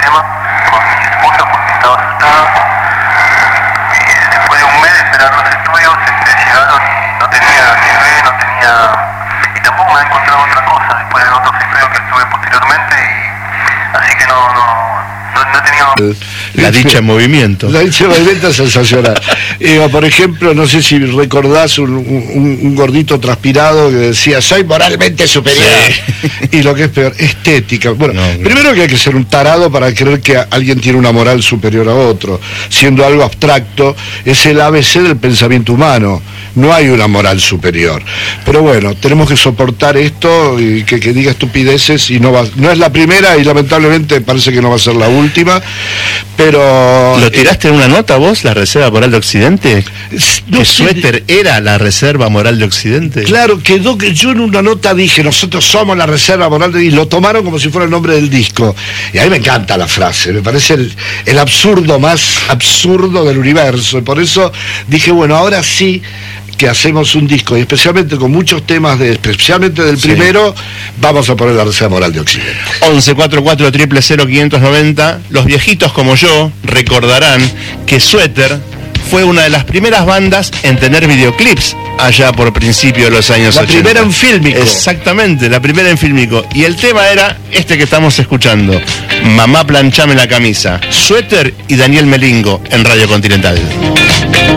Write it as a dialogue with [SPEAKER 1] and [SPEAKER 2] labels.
[SPEAKER 1] tema con mi esposa porque estaba asustada. Después de un mes de esperar los estudios, llegaron y no tenía TV, no tenía... Y tampoco me ha encontrado otra cosa después de otros estudios que estuve posteriormente, y así que no he tenido...
[SPEAKER 2] La dicha en movimiento.
[SPEAKER 3] La dicha en movimiento es sensacional. Por ejemplo, no sé si recordás un gordito transpirado que decía, soy moralmente superior. Sí. Y lo que es peor, estética. Bueno, primero que hay que ser un tarado para creer que alguien tiene una moral superior a otro. Siendo algo abstracto, es el ABC del pensamiento humano. No hay una moral superior. Pero bueno, tenemos que soportar esto y que diga estupideces, y no es la primera y lamentablemente parece que no va a ser la última. Pero...
[SPEAKER 2] ¿Lo tiraste en una nota vos, la Reserva Moral de Occidente?
[SPEAKER 3] No
[SPEAKER 2] ¿Que
[SPEAKER 3] sé.
[SPEAKER 2] Suéter era la Reserva Moral de Occidente?
[SPEAKER 3] Claro, quedó que yo en una nota dije, nosotros somos la Reserva Moral y lo tomaron como si fuera el nombre del disco. Y a mí me encanta la frase, me parece el absurdo más absurdo del universo. Y por eso dije, bueno, ahora sí que hacemos un disco, y especialmente con muchos temas, especialmente del primero, vamos a poner la Reserva Moral de Occidente.
[SPEAKER 2] 1144-000-590. Los viejitos como yo recordarán que Suéter fue una de las primeras bandas en tener videoclips allá por principio de los años 80.
[SPEAKER 3] La primera en fílmico.
[SPEAKER 2] Exactamente, la primera en fílmico. Y el tema era este que estamos escuchando, Mamá planchame la camisa. Suéter y Daniel Melingo en Radio Continental.